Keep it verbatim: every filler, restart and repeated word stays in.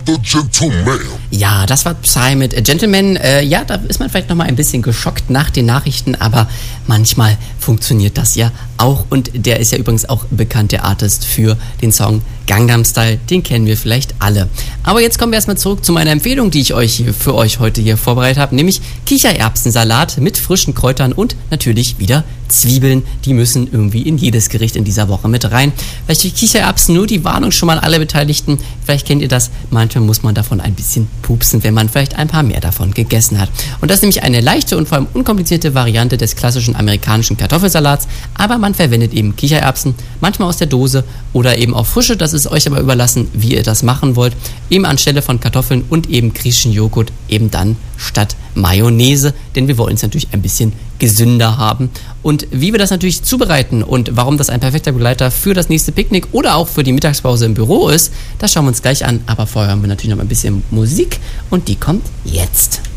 the Gentleman. Ja, das war Psy mit Gentleman. Äh, ja, da ist man vielleicht nochmal ein bisschen geschockt nach den Nachrichten, aber manchmal funktioniert das ja auch. Und der ist ja übrigens auch bekannt, der Artist, für den Song Gangnam Style. Den kennen wir vielleicht alle. Aber jetzt kommen wir erstmal zurück zu meiner Empfehlung, die ich euch hier, für euch heute hier vorbereitet habe, nämlich Kichererbsensalat mit frischen Kräutern und natürlich wieder Zwiebeln. Die müssen irgendwie in jedes Gericht in dieser Woche mit rein. Vielleicht die Kichererbsen, nur die Warnung schon mal alle Beteiligten. Vielleicht kennt ihr das. Manchmal muss man davon ein bisschen pupsen, wenn man vielleicht ein paar mehr davon gegessen hat. Und das ist nämlich eine leichte und vor allem unkomplizierte Variante des klassischen amerikanischen Kartoffelsalats. Aber man verwendet eben Kichererbsen, manchmal aus der Dose oder eben auch frische. Das ist euch aber überlassen, wie ihr das machen wollt. Eben anstelle von Kartoffeln und eben griechischen Joghurt eben dann statt Mayonnaise, denn wir wollen es natürlich ein bisschen gesünder haben. Und wie wir das natürlich zubereiten und warum das ein perfekter Begleiter für das nächste Picknick oder auch für die Mittagspause im Büro ist, das schauen wir uns gleich an. Aber vorher haben wir natürlich noch ein bisschen Musik und die kommt jetzt.